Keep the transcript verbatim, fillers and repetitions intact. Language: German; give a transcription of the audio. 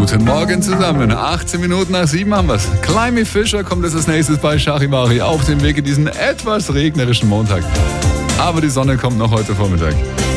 Guten Morgen zusammen. achtzehn Minuten nach sieben haben wir's. Climby Fisher kommt jetzt als nächstes bei Charivari auf dem Weg in diesen etwas regnerischen Montag. Aber die Sonne kommt noch heute Vormittag.